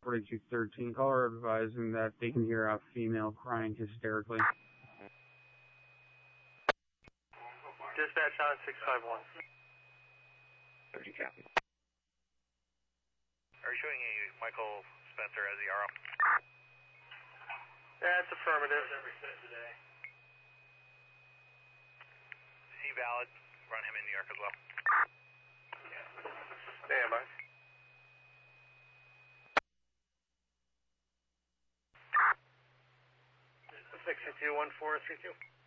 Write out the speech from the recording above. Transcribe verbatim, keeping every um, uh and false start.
forty-two thirteen. Caller advising that they can hear a female crying hysterically. Dispatch on six five one. thirty copy. Are you showing a Michael Spencer as the R O? That's affirmative. Is he valid? Run him in New York as well. Stand by. six two one four three two.